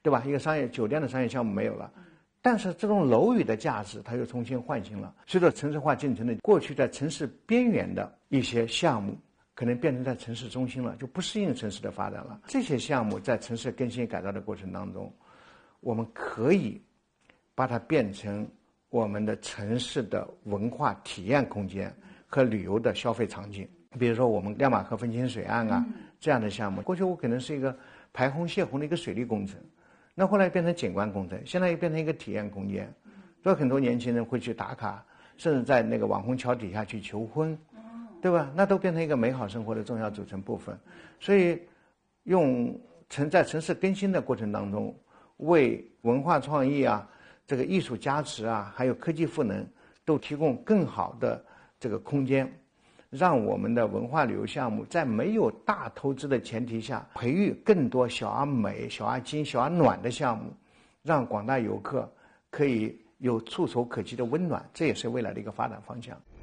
对吧？一个商业酒店的商业项目没有了，但是这种楼宇的价值它又重新唤醒了。随着城市化进程的过去在城市边缘的一些项目，可能变成在城市中心了，就不适应城市的发展了。这些项目在城市更新改造的过程当中，我们可以把它变成我们的城市的文化体验空间和旅游的消费场景。比如说我们亮马河分清水岸啊，这样的项目，过去我可能是一个排洪泄洪的一个水利工程，那后来变成景观工程，现在又变成一个体验空间，所以很多年轻人会去打卡，甚至在那个网红桥底下去求婚，对吧？那都变成一个美好生活的重要组成部分。所以在城市更新的过程当中，为文化创意啊，这个艺术加持啊，还有科技赋能，都提供更好的这个空间，让我们的文化旅游项目在没有大投资的前提下，培育更多小而美、小而精、小而暖的项目，让广大游客可以有触手可及的温暖，这也是未来的一个发展方向。